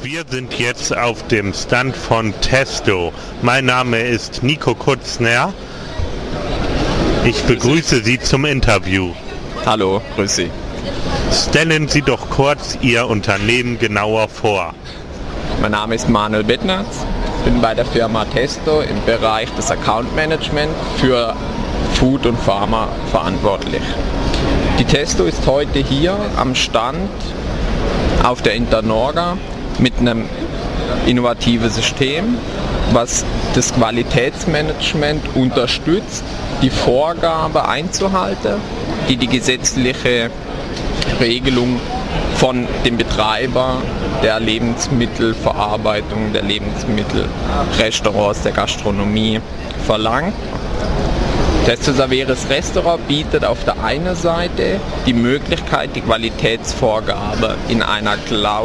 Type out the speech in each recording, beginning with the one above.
Wir sind jetzt auf dem Stand von Testo. Mein Name ist Nico Kutzner. Ich begrüße Sie zum Interview. Hallo, grüß Sie. Stellen Sie doch kurz Ihr Unternehmen genauer vor. Mein Name ist Manuel Bettnerz. Ich bin bei der Firma Testo im Bereich des Account Management für Food und Pharma verantwortlich. Die Testo ist heute hier am Stand auf der Internorga mit einem innovativen System, was das Qualitätsmanagement unterstützt, die Vorgabe einzuhalten, die die gesetzliche Regelung von dem Betreiber der Lebensmittelverarbeitung, der Lebensmittelrestaurants, der Gastronomie verlangt. Testo Saveris Restaurant bietet auf der einen Seite die Möglichkeit, die Qualitätsvorgabe in einem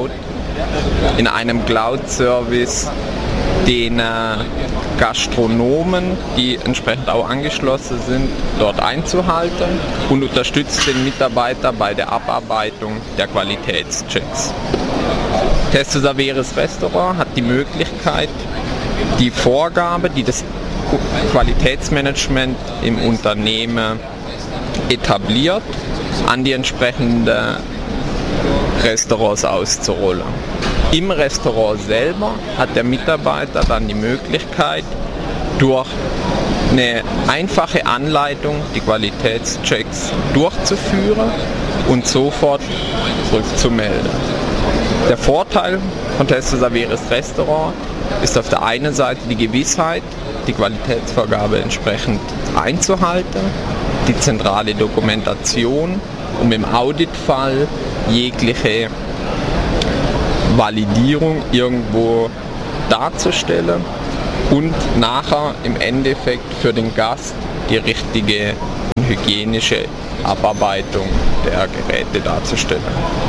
Cloud-Service den Gastronomen, die entsprechend auch angeschlossen sind, dort einzuhalten und unterstützt den Mitarbeiter bei der Abarbeitung der Qualitätschecks. Testo Saveris Restaurant hat die Möglichkeit, die Vorgabe, die das Qualitätsmanagement im Unternehmen etabliert, an die entsprechenden Restaurants auszurollen. Im Restaurant selber hat der Mitarbeiter dann die Möglichkeit, durch eine einfache Anleitung die Qualitätschecks durchzuführen und sofort zurückzumelden. Der Vorteil von Testo Saveris Restaurant ist auf der einen Seite die Gewissheit, die Qualitätsvorgabe entsprechend einzuhalten, die zentrale Dokumentation, um im Auditfall jegliche Validierung irgendwo darzustellen und nachher im Endeffekt für den Gast die richtige hygienische Abarbeitung der Geräte darzustellen.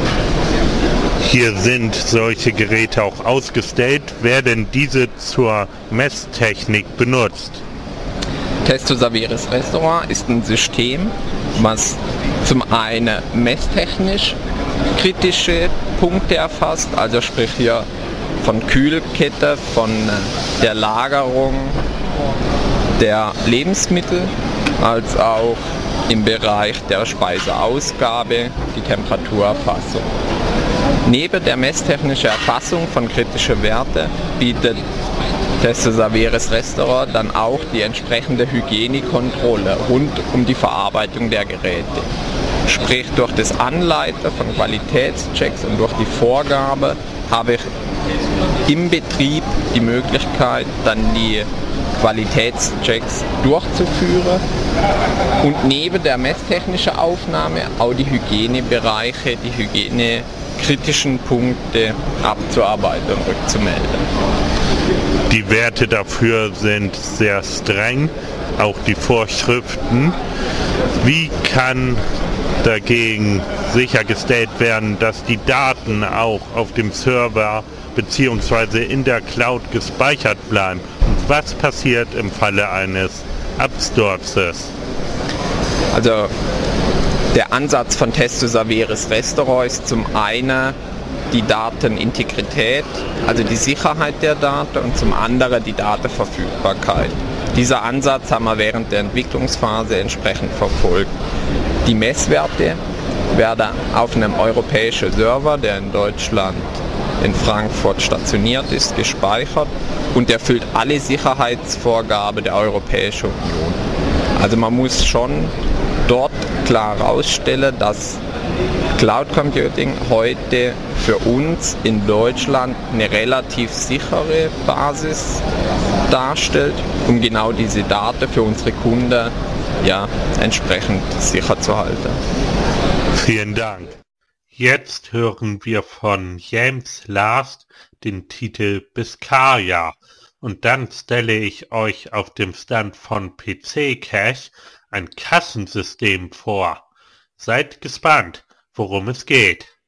Hier sind solche Geräte auch ausgestellt. Werden diese zur Messtechnik benutzt? Testo Saveris Restaurant ist ein System, was zum einen messtechnisch kritische Punkte erfasst, also sprich hier von Kühlkette, von der Lagerung der Lebensmittel, als auch im Bereich der Speiseausgabe die Temperaturerfassung. Neben der messtechnischen Erfassung von kritischen Werten bietet Testo Saveris Restaurant dann auch die entsprechende Hygienekontrolle rund um die Verarbeitung der Geräte. Sprich, durch das Anleiten von Qualitätschecks und durch die Vorgabe habe ich im Betrieb die Möglichkeit, dann die Qualitätschecks durchzuführen und neben der messtechnischen Aufnahme auch die Hygienebereiche, die hygienekritischen Punkte abzuarbeiten und rückzumelden. Die Werte dafür sind sehr streng, auch die Vorschriften. Wie kann dagegen sichergestellt werden, dass die Daten auch auf dem Server bzw. in der Cloud gespeichert bleiben? Und was passiert im Falle eines Absturzes? Also der Ansatz von Testo Saveris Restaurant ist zum einen die Datenintegrität, also die Sicherheit der Daten, und zum anderen die Datenverfügbarkeit. Dieser Ansatz haben wir während der Entwicklungsphase entsprechend verfolgt. Die Messwerte werden auf einem europäischen Server, der in Deutschland in Frankfurt stationiert ist, gespeichert und erfüllt alle Sicherheitsvorgaben der Europäischen Union. Also man muss schon dort klar herausstellen, dass Cloud Computing heute für uns in Deutschland eine relativ sichere Basis darstellt, um genau diese Daten für unsere Kunden entsprechend sicher zu halten. Vielen Dank. Jetzt hören wir von James Last den Titel Biscaya und dann stelle ich euch auf dem Stand von PC Cash ein Kassensystem vor. Seid gespannt, worum es geht.